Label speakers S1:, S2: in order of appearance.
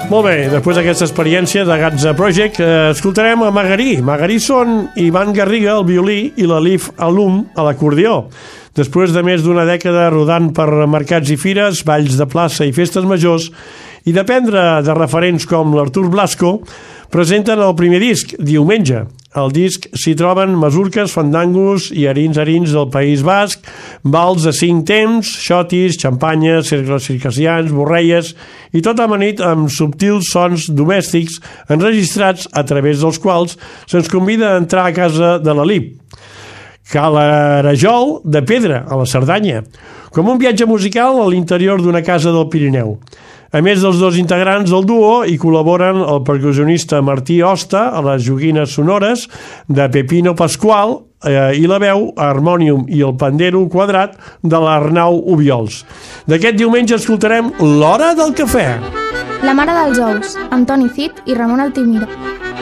S1: Molt bé, després d'aquesta experiència de Gatza Project, escoltarem a Magarí. Magarí són Ivan Garriga, al violí, i l'Alif Alum, a l'acordió. Després de més d'una dècada rodant per mercats i fires, balls de plaça i festes majors, i d'aprendre de referents com l'Artur Blasco, presenten el primer disc, Diumenge. Al disc s'hi troben masurques, fandangos i arins del País Basc, vals de 5 temps, xotis, xampanyes, cercles circassians, borreies i tot amanit amb subtils sons domèstics enregistrats a través dels quals se'ns convida a entrar a casa de l'Alip. Calarajol de Pedra, a la Cerdanya, com un viatge musical a l'interior d'una casa del Pirineu. A més dels dos integrants del duo, hi col·laboren el percussionista Martí Hosta a les joguines sonores de Pepino Pasqual i la veu, harmònium i el pandero quadrat de l'Arnau Obiols. D'aquest diumenge escoltarem l'Hora del Cafè.
S2: La mare dels ous, Antoni Cid i Ramon Altimira.